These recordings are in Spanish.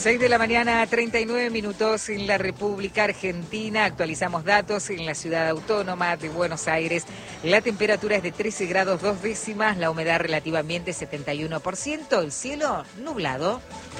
6 de la mañana, 39 minutos en la República Argentina. Actualizamos datos en la ciudad autónoma de Buenos Aires. La temperatura es de 13 grados 2 décimas, la humedad relativa ambiente 71%, el cielo nublado.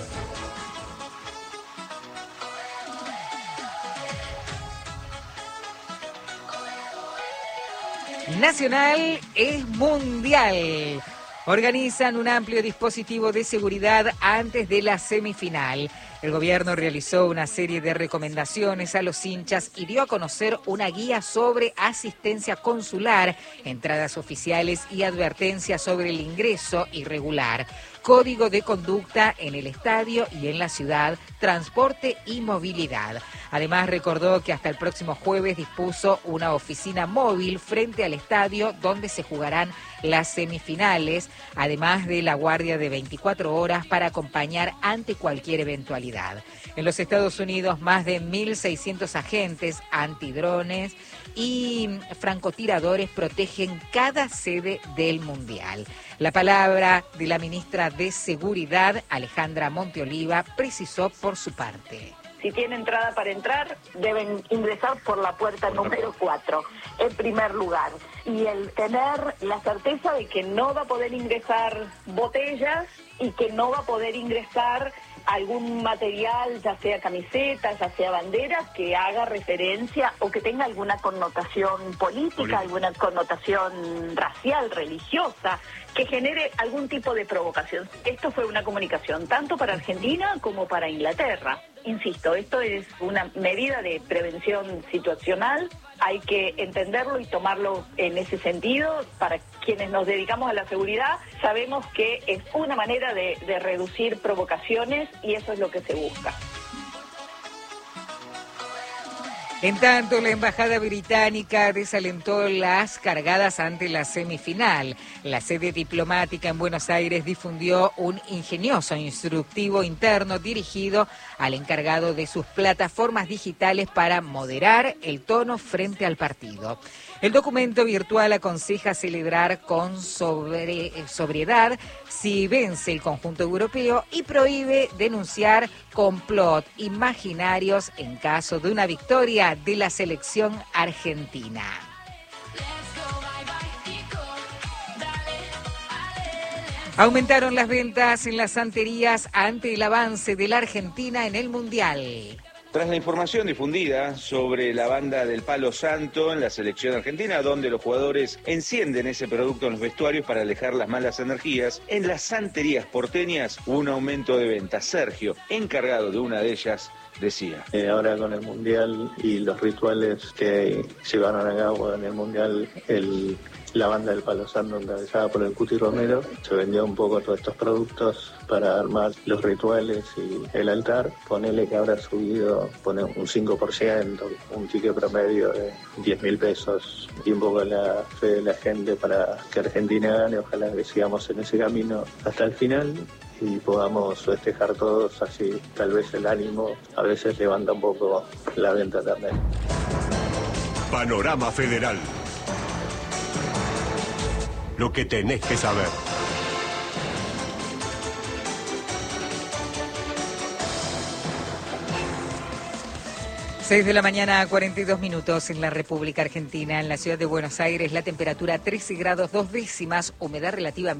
Nacional es mundial. Organizan un amplio dispositivo de seguridad antes de la semifinal. El gobierno realizó una serie de recomendaciones a los hinchas y dio a conocer una guía sobre asistencia consular, entradas oficiales y advertencias sobre el ingreso irregular, código de conducta en el estadio y en la ciudad, transporte y movilidad. Además, recordó que hasta el próximo jueves dispuso una oficina móvil frente al estadio donde se jugarán las semifinales, además de la guardia de 24 horas para acompañar ante cualquier eventualidad. En los Estados Unidos, más de 1.600 agentes antidrones y francotiradores protegen cada sede del Mundial. La palabra de la ministra de Seguridad, Alejandra Monteoliva, precisó por su parte. Si tiene entrada para entrar, deben ingresar por la puerta número 4, en primer lugar. Y el tener la certeza de que no va a poder ingresar botellas y que no va a poder ingresar algún material, ya sea camisetas, ya sea banderas, que haga referencia o que tenga alguna connotación política, alguna connotación racial, religiosa, que genere algún tipo de provocación. Esto fue una comunicación tanto para Argentina como para Inglaterra. Insisto, esto es una medida de prevención situacional, hay que entenderlo y tomarlo en ese sentido. Para quienes nos dedicamos a la seguridad, sabemos que es una manera de reducir provocaciones y eso es lo que se busca. En tanto, la embajada británica desalentó las cargadas ante la semifinal. La sede diplomática en Buenos Aires difundió un ingenioso instructivo interno dirigido al encargado de sus plataformas digitales para moderar el tono frente al partido. El documento virtual aconseja celebrar con sobriedad si vence el conjunto europeo y prohíbe denunciar complot imaginarios en caso de una victoria de la selección argentina. Aumentaron las ventas en las santerías ante el avance de la Argentina en el Mundial. Tras la información difundida sobre la banda del Palo Santo en la selección argentina, donde los jugadores encienden ese producto en los vestuarios para alejar las malas energías, en las santerías porteñas hubo un aumento de ventas. Sergio, encargado de una de ellas, decía. Ahora con el Mundial y los rituales que llevaron a cabo en el Mundial, la banda del Palo Santo encabezada por el Cuti Romero, se vendió un poco todos estos productos para armar los rituales y el altar. Ponele que habrá subido un 5%, un ticket promedio de 10.000 pesos y un poco la fe de la gente para que Argentina gane. Ojalá que sigamos en ese camino hasta el final y podamos festejar todos, así tal vez el ánimo a veces levanta un poco la venta también. Panorama Federal. Lo que tenés que saber. Seis de la mañana, 42 minutos en la República Argentina. En la ciudad de Buenos Aires, la temperatura 13 grados 2 décimas, humedad relativa ambiente